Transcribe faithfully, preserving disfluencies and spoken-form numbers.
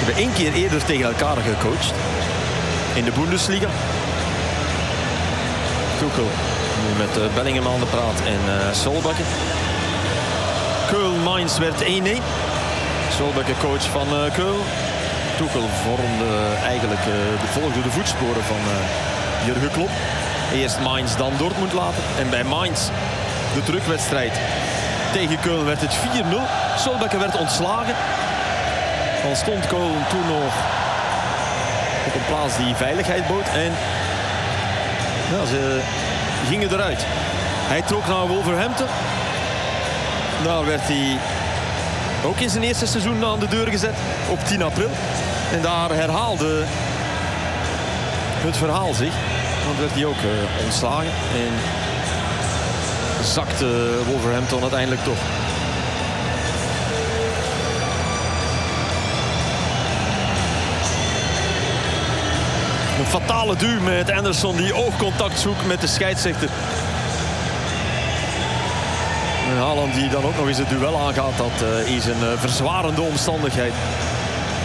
hebben één keer eerder tegen elkaar gecoacht. In de Bundesliga. Tuchel nu met uh, Bellingham aan de praat en uh, Solbakken. Köln-Mainz werd één één. Solbakken coach van uh, Köln. Tuchel vormde uh, eigenlijk uh, de, volgde de voetsporen van uh, Jurgen Klopp. Eerst Mainz, dan Dortmund later. En bij Mainz de terugwedstrijd tegen Köln werd het vier nul. Solbakken werd ontslagen. Dan stond Köln toen nog op een plaats die veiligheid bood. En ja, ze gingen eruit. Hij trok naar Wolverhampton. Daar werd hij ook in zijn eerste seizoen aan de deur gezet. Op tien april. En daar herhaalde het verhaal zich. Want werd hij ook uh, ontslagen. En zakte Wolverhampton uiteindelijk toch. Een fatale duw met Anderson die oogcontact zoekt met de scheidsrechter. En Haaland die dan ook nog eens het duel aangaat. Dat uh, is een uh, verzwarende omstandigheid.